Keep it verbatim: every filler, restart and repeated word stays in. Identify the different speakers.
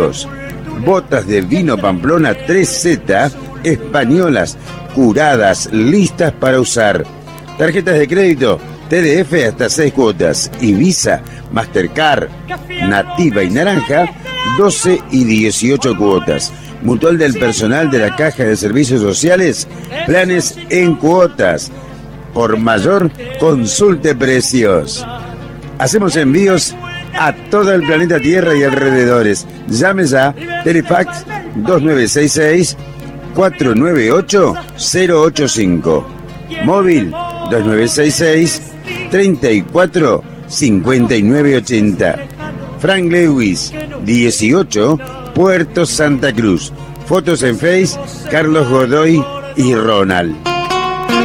Speaker 1: Botas de vino Pamplona tres Z, españolas, curadas, listas para usar. Tarjetas de crédito, T D F hasta seis cuotas. Y Visa, Mastercard, Nativa y Naranja, doce y dieciocho cuotas. Mutual del personal de la Caja de Servicios Sociales, planes en cuotas. Por mayor, consulte precios. Hacemos envíos a todo el planeta Tierra y alrededores. Llame ya, Telefax dos nueve seis seis, cuatro nueve ocho, cero ocho cinco. Móvil dos nueve seis seis, treinta y cuatro, cincuenta y nueve ochenta. Frank Lewis, dieciocho, Puerto Santa Cruz. Fotos en Face, Carlos Godoy y Ronald.